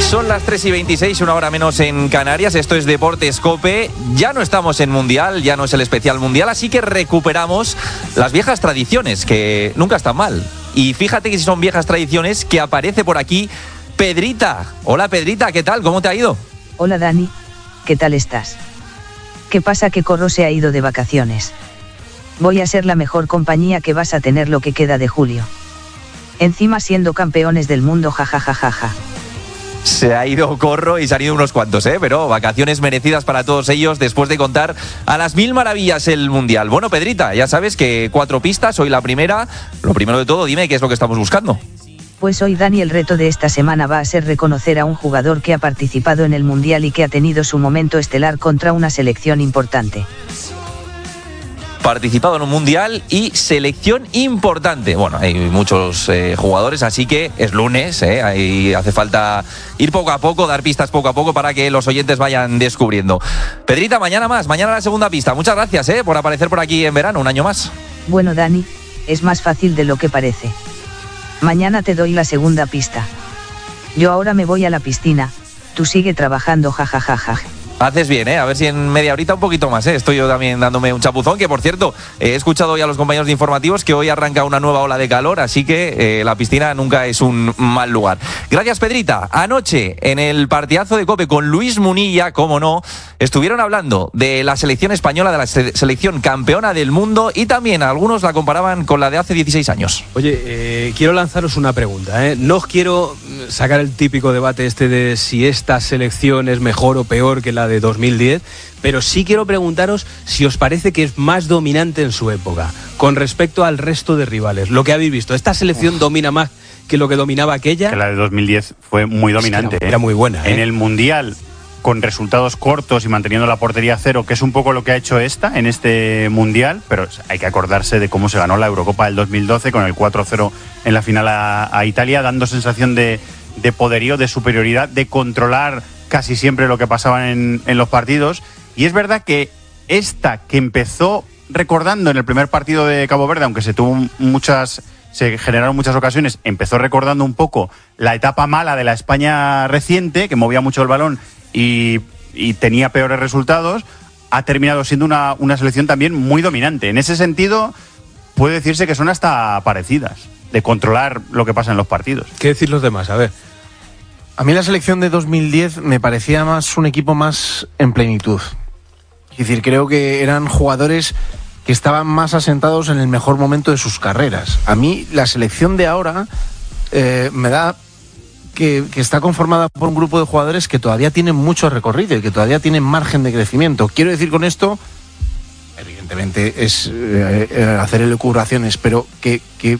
Son las 3:26, una hora menos en Canarias. Esto es Deportes COPE. Ya no estamos en Mundial, ya no es el especial Mundial, así que recuperamos las viejas tradiciones, que nunca están mal. Y fíjate que si son viejas tradiciones, que aparece por aquí Pedrita. Hola Pedrita, ¿qué tal? ¿Cómo te ha ido? Hola Dani, ¿qué tal estás? ¿Qué pasa que Corro se ha ido de vacaciones? Voy a ser la mejor compañía que vas a tener lo que queda de julio. Encima siendo campeones del mundo, jajajajaja. Se ha ido Corro y se han ido unos cuantos, pero vacaciones merecidas para todos ellos después de contar a las mil maravillas el Mundial. Bueno, Pedrita, ya sabes que 4 pistas, hoy la primera. Lo primero de todo, dime qué es lo que estamos buscando. Pues hoy, Dani, el reto de esta semana va a ser reconocer a un jugador que ha participado en el Mundial y que ha tenido su momento estelar contra una selección importante. Participado en un Mundial y selección importante. Bueno, hay muchos jugadores, así que es lunes, ahí hace falta ir poco a poco, dar pistas poco a poco para que los oyentes vayan descubriendo. Pedrita, mañana la segunda pista. Muchas gracias por aparecer por aquí en verano, un año más. Bueno, Dani, es más fácil de lo que parece. Mañana te doy la segunda pista. Yo ahora me voy a la piscina, tú sigue trabajando, jajajaja. Haces bien, a ver si en media horita un poquito más, Estoy yo también dándome un chapuzón, que por cierto, he escuchado hoy a los compañeros de informativos que hoy arranca una nueva ola de calor, así que la piscina nunca es un mal lugar. Gracias, Pedrita. Anoche, en el partidazo de COPE con Luis Munilla, cómo no, estuvieron hablando de la selección española, de la selección campeona del mundo, y también algunos la comparaban con la de hace 16 años. Oye, quiero lanzaros una pregunta, No os quiero sacar el típico debate de si esta selección es mejor o peor que la de 2010, pero sí quiero preguntaros si os parece que es más dominante en su época con respecto al resto de rivales. Lo que habéis visto, ¿esta selección domina más que lo que dominaba aquella? Que la de 2010 fue muy dominante. Era muy buena. En el Mundial, con resultados cortos y manteniendo la portería a cero, que es un poco lo que ha hecho esta en este Mundial, pero hay que acordarse de cómo se ganó la Eurocopa del 2012 con el 4-0 en la final a Italia, dando sensación de poderío, de superioridad, de controlar casi siempre lo que pasaba en los partidos. Y es verdad que esta que empezó recordando en el primer partido de Cabo Verde, aunque se generaron muchas ocasiones, empezó recordando un poco la etapa mala de la España reciente, que movía mucho el balón y tenía peores resultados, ha terminado siendo una selección también muy dominante. En ese sentido, puede decirse que son hasta parecidas, de controlar lo que pasa en los partidos. ¿Qué decir los demás? A ver. A mí la selección de 2010 me parecía más un equipo más en plenitud. Es decir, creo que eran jugadores que estaban más asentados en el mejor momento de sus carreras. A mí la selección de ahora me da que está conformada por un grupo de jugadores que todavía tienen mucho recorrido y que todavía tienen margen de crecimiento. Quiero decir con esto, evidentemente es hacer elucubraciones, pero que